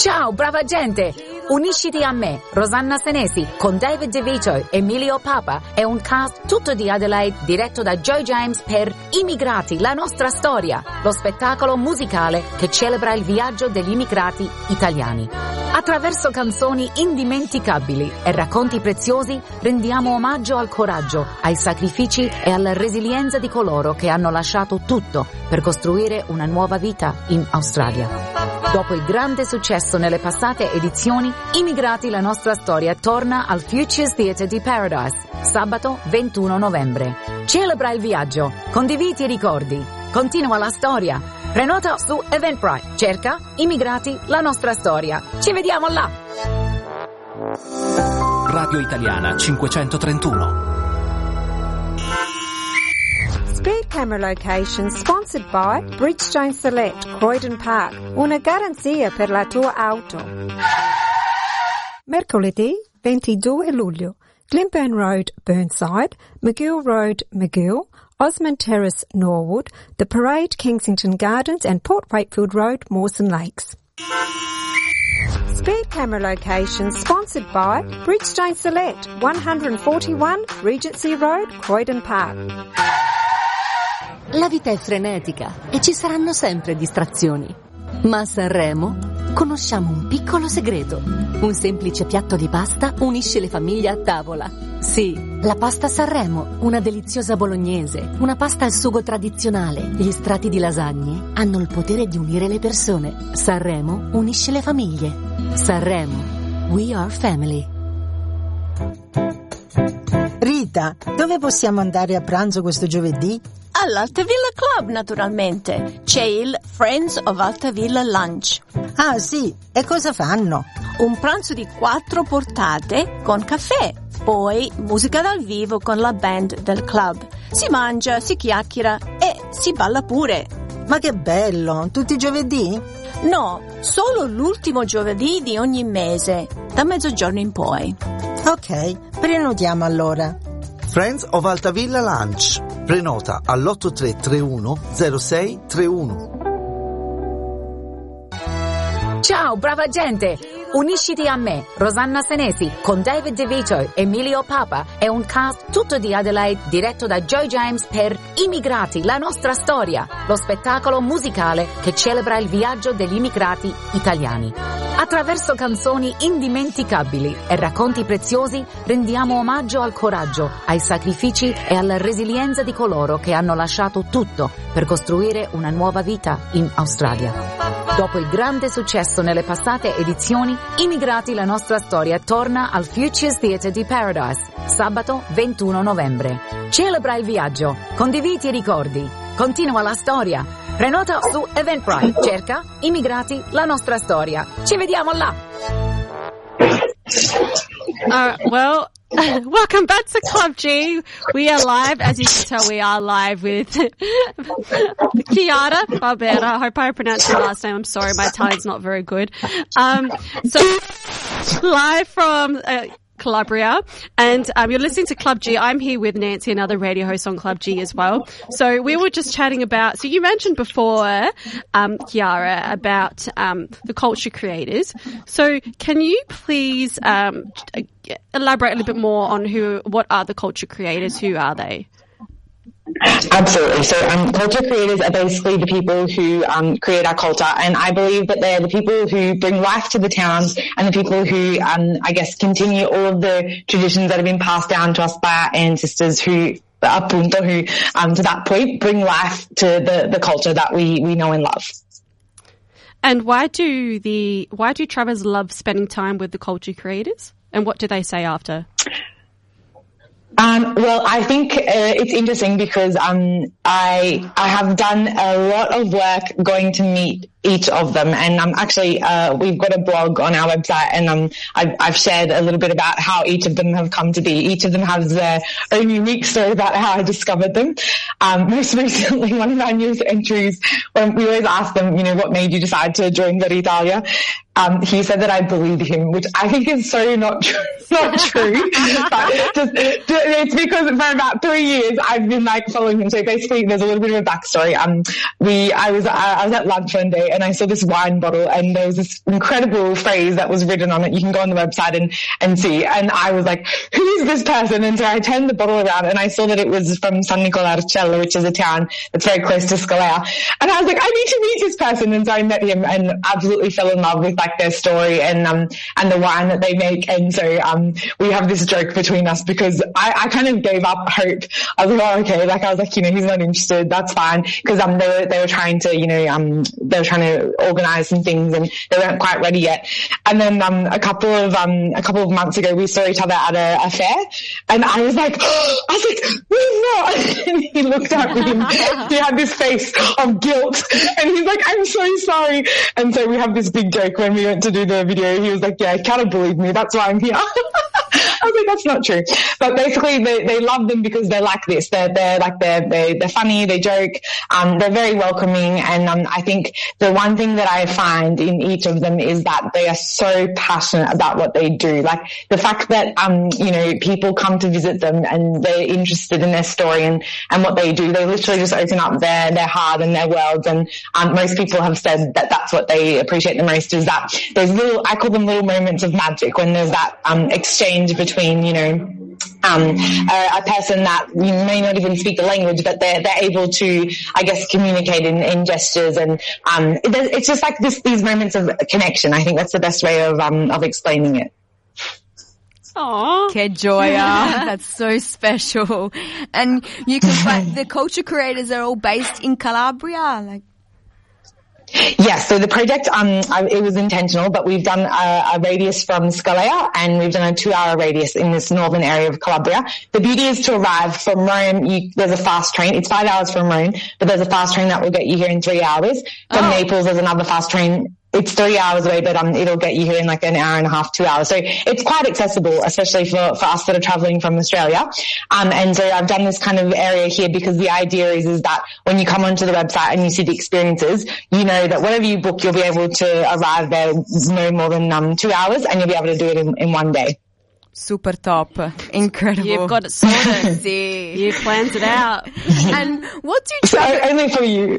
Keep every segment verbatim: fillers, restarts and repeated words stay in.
Ciao, brava gente! Unisciti a me, Rosanna Senesi, con David DeVito, Emilio Papa e un cast tutto di Adelaide diretto da Joe James per Immigrati, la nostra storia, lo spettacolo musicale che celebra il viaggio degli immigrati italiani. Attraverso canzoni indimenticabili e racconti preziosi rendiamo omaggio al coraggio, ai sacrifici e alla resilienza di coloro che hanno lasciato tutto per costruire una nuova vita in Australia. Dopo il grande successo nelle passate edizioni, Immigrati, la nostra storia torna al Futures Theatre di Paradise, sabato ventuno novembre. Celebra il viaggio, condividi i ricordi, continua la storia. Prenota su Eventbrite, cerca Immigrati, la nostra storia. Ci vediamo là! Radio Italiana cinquecentotrentuno. Speed camera location sponsored by Bridgestone Select, Croydon Park. Una garanzia per la tua auto. Mercoledì ventidue luglio. Glenburn Road, Burnside, McGill Road, McGill, Osmond Terrace, Norwood, The Parade, Kensington Gardens and Port Wakefield Road, Mawson Lakes. Speed camera location sponsored by Bridgestone Select, one forty-one Regency Road, Croydon Park. La vita è frenetica e ci saranno sempre distrazioni. Ma a Sanremo conosciamo un piccolo segreto. Un semplice piatto di pasta unisce le famiglie a tavola. Sì, la pasta Sanremo, una deliziosa bolognese, una pasta al sugo tradizionale. Gli strati di lasagne hanno il potere di unire le persone. Sanremo unisce le famiglie. Sanremo, we are family. Rita, dove possiamo andare a pranzo questo giovedì? All'Altavilla Club, naturalmente. C'è il Friends of Altavilla Lunch. Ah, sì. E cosa fanno? Un pranzo di quattro portate con caffè. Poi musica dal vivo con la band del club. Si mangia, si chiacchiera e si balla pure. Ma che bello! Tutti i giovedì? No, solo l'ultimo giovedì di ogni mese, da mezzogiorno in poi. Ok, prenotiamo allora. Friends of Altavilla Lunch. Prenota all'otto tre tre uno zero sei tre uno. Ciao, brava gente! Unisciti a me, Rosanna Senesi, con David DeVito, Emilio Papa e un cast tutto di Adelaide diretto da Joe James per Immigrati, la nostra storia, lo spettacolo musicale che celebra il viaggio degli immigrati italiani. Attraverso canzoni indimenticabili e racconti preziosi rendiamo omaggio al coraggio, ai sacrifici e alla resilienza di coloro che hanno lasciato tutto per costruire una nuova vita in Australia. Dopo il grande successo nelle passate edizioni, Immigrati, la nostra storia torna al Futures Theatre di Paradise, sabato ventuno novembre. Celebra il viaggio, condividi i ricordi, continua la storia. Prenota su Eventbrite, cerca Immigrati, la nostra storia. Ci vediamo là! Uh, well, welcome back to Club G. We are live, as you can tell, we are live with Chiara Barbera. I hope I pronounced your last name. I'm sorry, my Italian's not very good. Um, so live from uh, Calabria, and um, you're listening to Club G. I'm here with Nancy, another radio host on Club G as well. So we were just chatting about, so you mentioned before, um, Chiara, about um, the culture creators. So can you please um, elaborate a little bit more on who, what are the culture creators? Who are they? Absolutely. So um, culture creators are basically the people who um, create our culture, and I believe that they're the people who bring life to the towns and the people who, um, I guess, continue all of the traditions that have been passed down to us by our ancestors who, appunto, who um, to that point, bring life to the, the culture that we, we know and love. And why do the why do travellers love spending time with the culture creators? And what do they say after? Um, well, I think uh, it's interesting because um, I I have done a lot of work going to meet each of them, and um, actually uh, we've got a blog on our website, and um, I've, I've shared a little bit about how each of them have come to be. Each of them has their own unique story about how I discovered them. Um, most recently, one of our newest entries, when we always ask them, you know, what made you decide to join Ver Italia? Um, he said that I bullied him, which I think is so not true. Not true. But just, it's because for about three years I've been like following him. So basically, there's a little bit of a backstory. Um, we, I was, uh, I was at lunch one day, and I saw this wine bottle, and there was this incredible phrase that was written on it. You can go on the website and, and see. And I was like, who is this person? And so I turned the bottle around and I saw that it was from San Nicolarcello, which is a town that's very close to Scalea. And I was like, I need to meet this person. And so I met him and absolutely fell in love with like their story and, um, and the wine that they make. And so, um, we have this joke between us because I, I kind of gave up hope. I was like, oh, okay. Like I was like, you know, he's not interested. That's fine. Cause, um, they were, they were trying to, you know, um, they were trying to organize some things and they weren't quite ready yet. And then, um, a couple of, um, a couple of months ago, we saw each other at a, a fair and I was like, oh, I was like, we're not. And he looked at me and he had this face of guilt and he's like, I'm so sorry. And so we have this big joke when we went to do the video. He was like, yeah, kind of bullied me. That's why I'm here. I was like, that's not true. But basically they, they love them because they're like this. They're, they're like, they're, they're, they're funny, they joke, um, they're very welcoming. And, um, I think the one thing that I find in each of them is that they are so passionate about what they do. Like the fact that, um, you know, people come to visit them and they're interested in their story and, and what they do. They literally just open up their, their heart and their worlds. And, um, most people have said that that's what they appreciate the most is that there's little, I call them little moments of magic when there's that, um, exchange between, you know, um, a, a person that you may not even speak the language, but they're, they're able to, I guess, communicate in, in gestures. And, um, it, it's just like this, these moments of connection. I think that's the best way of, um, of explaining it. Aww. Que joya. That's so special. And you can find the culture creators are all based in Calabria, like. Yes, so the project, um, I, it was intentional, but we've done a, a radius from Scalea and we've done a two-hour radius in this northern area of Calabria. The beauty is to arrive from Rome. You, there's a fast train. It's five hours from Rome, but there's a fast train that will get you here in three hours. From oh. Naples, there's another fast train. It's three hours away, but um, it'll get you here in like an hour and a half, two hours. So it's quite accessible, especially for, for us that are traveling from Australia. Um, and so I've done this kind of area here because the idea is, is that when you come onto the website and you see the experiences, you know that whatever you book, you'll be able to arrive there no more than um, two hours and you'll be able to do it in, in one day. Super top. Incredible. You've got it sorted. You planned it out. And what do you so only for you.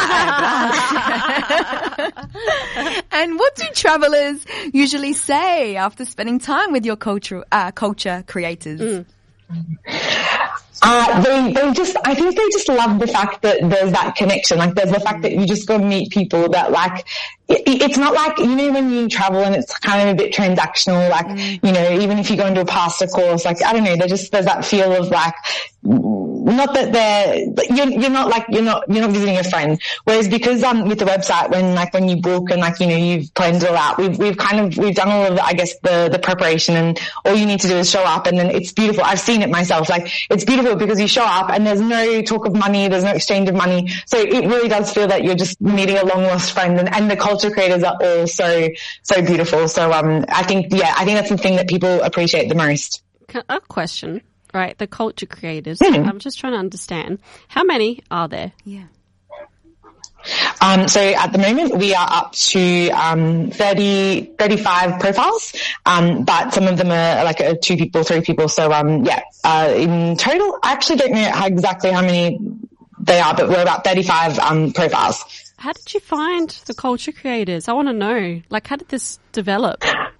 And what do travelers usually say after spending time with your culture, uh, culture creators? Mm. Uh, they, they just, I think they just love the fact that there's that connection. Like there's the fact that you just go meet people that like, it, it's not like, you know, when you travel and it's kind of a bit transactional, like, mm. you know, even if you go into a pasta course, like, I don't know, there just, there's that feel of like, not that they're, you're, you're not like, you're not, you're not visiting a friend. Whereas because, um, with the website, when like, when you book and like, you know, you've planned it all out, we've, we've kind of, we've done all of, I guess, the, the preparation and all you need to do is show up and then it's beautiful. I've seen it myself. Like, it's beautiful because you show up and there's no talk of money, there's no exchange of money. So it really does feel that you're just meeting a long lost friend and, and the culture creators are all so, so beautiful. So, um, I think, yeah, I think that's the thing that people appreciate the most. A question. Right, the culture creators. Mm. I'm just trying to understand. How many are there? Yeah. Um, so at the moment we are up to, um, thirty, thirty-five profiles. Um, but some of them are like uh, two people, three people. So, um, yeah, uh, in total, I actually don't know how, exactly how many they are, but we're about thirty-five, um, profiles. How did you find the culture creators? I want to know, like, how did this develop?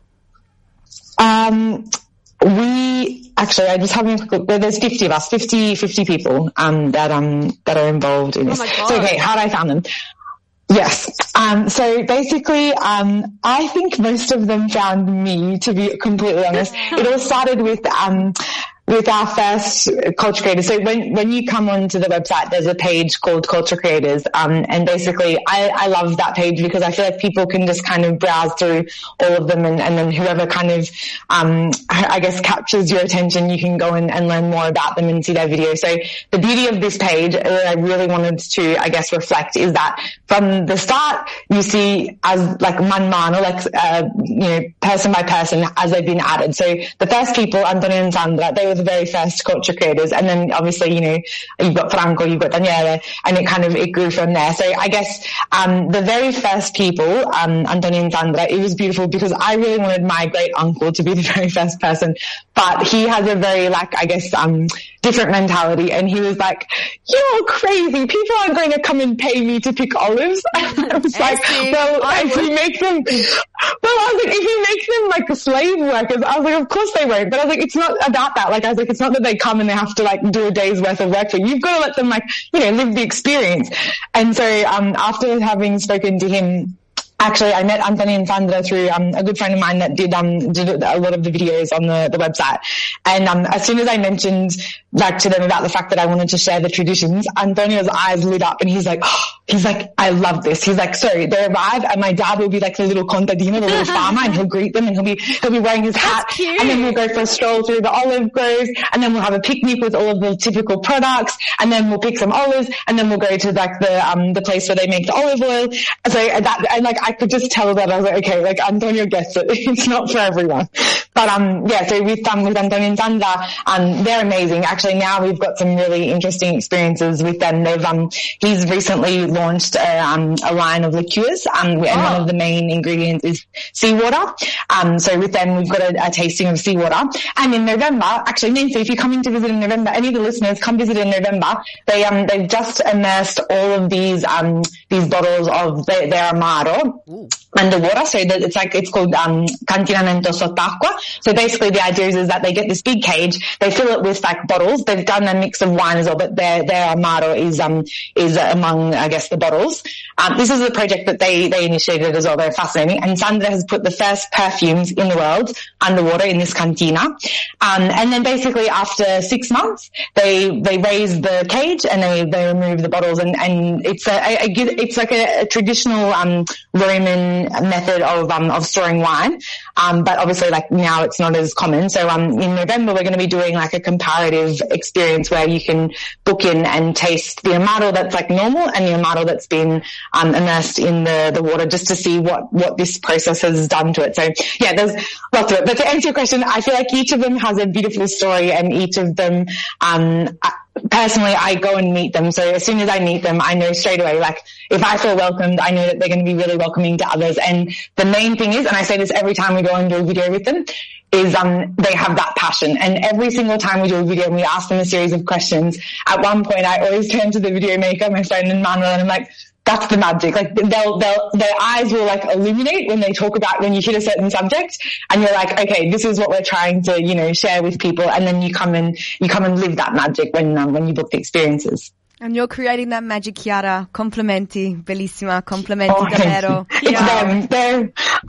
Um, We actually, I just having a quick look. There's fifty of us, fifty, fifty people, um, that, um, that are involved in this. Oh my God. So, okay, how did I find them? Yes. Um, so basically, um, I think most of them found me, to be completely honest. It all started with, um, with our first culture creators. So when, when you come onto the website, there's a page called Culture Creators. Um, and basically I, I love that page because I feel like people can just kind of browse through all of them and, and then whoever kind of, um, I guess captures your attention, you can go and, and learn more about them and see their videos. So the beauty of this page that I really wanted to, I guess, reflect is that from the start, you see as like man man or like, uh, you know, person by person as they've been added. So the first people, Antonio and Sandra, they were the very first culture creators, and then obviously, you know, you've got Franco, you've got Daniele, and it kind of it grew from there. So I guess um the very first people, um Antonio and Sandra, it was beautiful because I really wanted my great uncle to be the very first person but he has a very, like, I guess, um, different mentality. And he was like, you're crazy. People aren't going to come and pay me to pick olives. I was like, well, if you make them, well, I was like, if you make them like slave workers, I was like, of course they won't. But I was like, it's not about that. Like, I was like, it's not that they come and they have to like do a day's worth of work for you. You've got to let them like, you know, live the experience. And so, um, after having spoken to him, actually, I met Antonio and Sandra through um, a good friend of mine that did um did a lot of the videos on the, the website. And um, as soon as I mentioned like to them about the fact that I wanted to share the traditions, Antonio's eyes lit up and he's like, oh, he's like, I love this. He's like, so they arrive and my dad will be like the little contadino, the little farmer, and he'll greet them and he'll be he'll be wearing his hat. And then we'll go for a stroll through the olive groves, and then we'll have a picnic with all of the typical products, and then we'll pick some olives, and then we'll go to like the um the place where they make the olive oil. So that and like I could just tell that I was like, okay, like Antonio gets it. It's not for everyone. But um yeah, so with um with Antonio and Sandra, um they're amazing. Actually now we've got some really interesting experiences with them. They've um he's recently launched a um a line of liqueurs, um and oh. one of the main ingredients is seawater. Um so with them we've got a, a tasting of seawater. And in November, actually Nancy, if you're coming to visit in November, any of the listeners come visit in November. They um they've just immersed all of these um these bottles of their, their Amaro Ooh. underwater. So that it's like, it's called, um, cantinamento sott'acqua. So basically the idea is, is that they get this big cage, they fill it with like bottles. They've done a mix of wine as well, but their, their Amaro is, um, is among, I guess, the bottles. Um, this is a project that they, they initiated as well. They're fascinating. And Sandra has put the first perfumes in the world underwater in this cantina. Um, and then basically after six months, they, they raise the cage and they, they remove the bottles, and, and it's a, a, a it's like a, a traditional, um, Roman method of um of storing wine, um but obviously like now it's not as common. So um in November we're going to be doing like a comparative experience where you can book in and taste the Amaro that's like normal and the Amaro that's been um immersed in the the water, just to see what what this process has done to it. So yeah, there's lots of it. But to answer your question, I feel like each of them has a beautiful story, and each of them um I, personally, I go and meet them. So as soon as I meet them, I know straight away, like, if I feel welcomed, I know that they're going to be really welcoming to others. And the main thing is, and I say this every time we go and do a video with them, is um they have that passion. And every single time we do a video and we ask them a series of questions, at one point I always turn to the video maker, my friend Manuel, and I'm like, that's the magic. Like they'll, they'll, their eyes will like illuminate when they talk about, when you hit a certain subject, and you're like, okay, this is what we're trying to, you know, share with people. And then you come and, you come and live that magic when, um, when you book the experiences. And you're creating that magic, Chiara. Complimenti. Bellissima. Complimenti, oh, davvero. It's them. They're,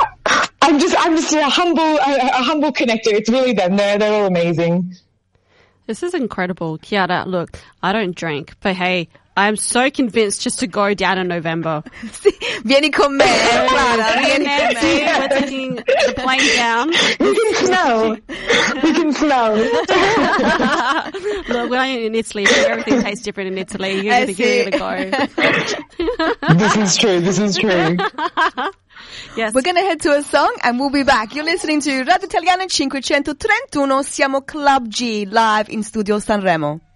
I'm just, I'm just a humble, a, a humble connector. It's really them. They're, they're all amazing. This is incredible. Chiara, look, I don't drink, but hey, I'm so convinced just to go down in November. Vieni con me, Clara. Vieni con me. We're taking the plane down. We can smell. We can smell. Look, we're in Italy, so everything tastes different in Italy. You're going to go. This is true. This is true. Yes. We're going to head to a song and we'll be back. You're listening to Radio Italiana five thirty-one. Siamo Club G, live in Studio Sanremo.